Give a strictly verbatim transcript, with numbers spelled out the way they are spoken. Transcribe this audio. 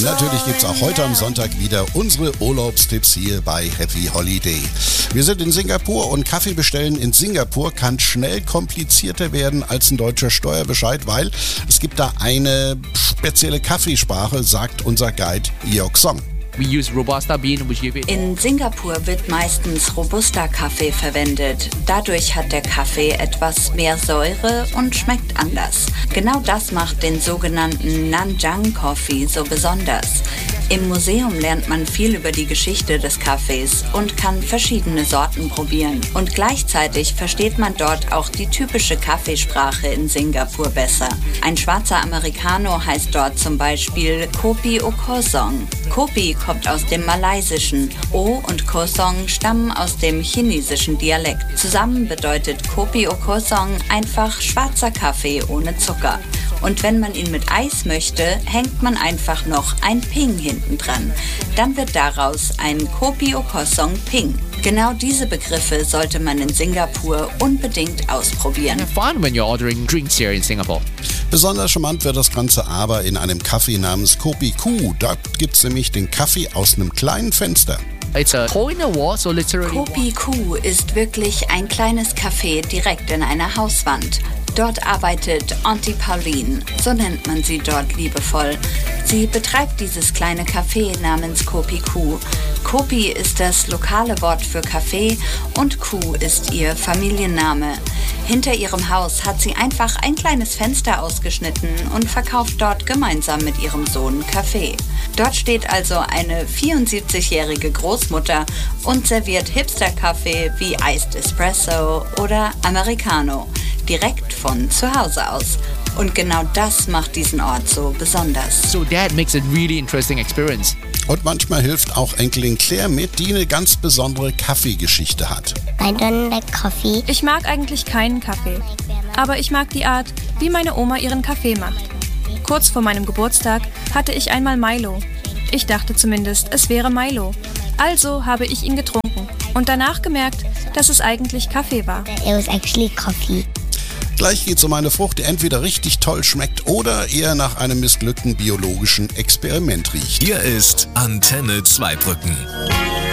Natürlich gibt's auch heute am Sonntag wieder unsere Urlaubstipps hier bei Happy Holiday. Wir sind in Singapur und Kaffee bestellen in Singapur kann schnell komplizierter werden als ein deutscher Steuerbescheid, weil es gibt da eine spezielle Kaffeesprache, sagt unser Guide Yeok Song. We use Robusta bean, which give it. In Singapur wird meistens Robusta-Kaffee verwendet. Dadurch hat der Kaffee etwas mehr Säure und schmeckt anders. Genau das macht den sogenannten Nanjang Coffee so besonders. Im Museum lernt man viel über die Geschichte des Kaffees und kann verschiedene Sorten probieren. Und gleichzeitig versteht man dort auch die typische Kaffeesprache in Singapur besser. Ein schwarzer Americano heißt dort zum Beispiel Kopi O Kosong. Kopi kommt aus dem Malaysischen. O und Kosong stammen aus dem chinesischen Dialekt. Zusammen bedeutet Kopi O Kosong einfach schwarzer Kaffee ohne Zucker. Und wenn man ihn mit Eis möchte, hängt man einfach noch ein Ping hinten dran. Dann wird daraus ein Kopi O Kosong Ping. Genau diese Begriffe sollte man in Singapur unbedingt ausprobieren. Have fun when you're ordering drinks here in Singapore. Besonders charmant wird das Ganze aber in einem Kaffee namens Kopi Ku. Dort gibt's nämlich den Kaffee aus einem kleinen Fenster. It's a hole in a wall, so literally. Kopi Ku ist wirklich ein kleines Café direkt in einer Hauswand. Dort arbeitet Auntie Pauline, so nennt man sie dort liebevoll. Sie betreibt dieses kleine Café namens Kopi Ku. Kopi ist das lokale Wort für Kaffee und Ku ist ihr Familienname. Hinter ihrem Haus hat sie einfach ein kleines Fenster ausgeschnitten und verkauft dort gemeinsam mit ihrem Sohn Kaffee. Dort steht also eine vierundsiebzigjährige Großmutter und serviert Hipster-Kaffee wie Iced Espresso oder Americano, direkt von zu Hause aus. Und genau das macht diesen Ort so besonders. So that makes a really interesting experience. Und manchmal hilft auch Enkelin Claire mit, die eine ganz besondere Kaffeegeschichte hat. I don't like coffee. Ich mag eigentlich keinen Kaffee, aber ich mag die Art, wie meine Oma ihren Kaffee macht. Kurz vor meinem Geburtstag hatte ich einmal Milo. Ich dachte zumindest, es wäre Milo. Also habe ich ihn getrunken und danach gemerkt, dass es eigentlich Kaffee war. It was actually coffee. Gleich geht's um eine Frucht, die entweder richtig toll schmeckt oder eher nach einem missglückten biologischen Experiment riecht. Hier ist Antenne Zweibrücken.